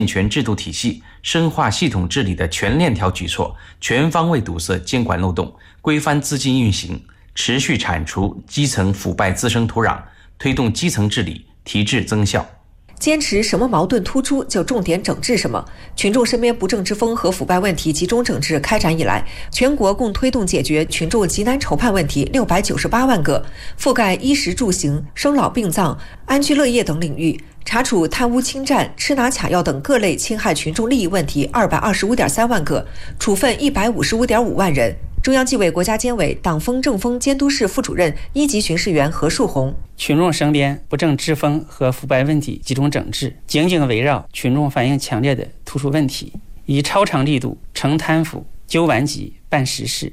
权制度体系，深化系统治理的全链条举措，全方位堵塞监管漏洞，规范资金运行，持续铲除基层腐败滋生土壤，推动基层治理提质增效。 坚持什么矛盾突出就重点整治什么。群众身边不正之风和腐败问题集中整治开展以来，全国共推动解决群众急难愁盼问题698万个，覆盖衣食住行、生老病葬、安居乐业等领域，查处贪污侵占、吃拿卡要等各类侵害群众利益问题225.3万个，处分155.5万人。中央纪委国家监委党风政风监督室副主任1级巡视员何树红： 群众身边不正之风和腐败问题集中整治，紧紧围绕群众反映强烈的突出问题，以超常力度惩贪腐、纠顽疾、办实事，